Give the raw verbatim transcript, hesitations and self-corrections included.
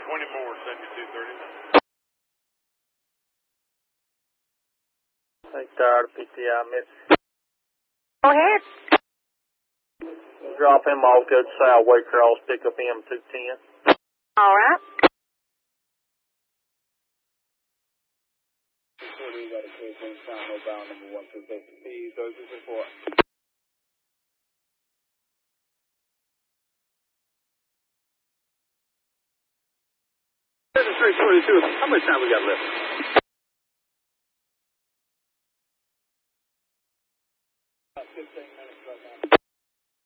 twenty more, seventy-two thirty-nine. Take tired P T I, miss. Go ahead. Drop him off, go to South Waycross, pick up M two ten. All right. We got a case in town, no bound number one two six P, thirty-six four. thirty-three forty-two, how much time we got left?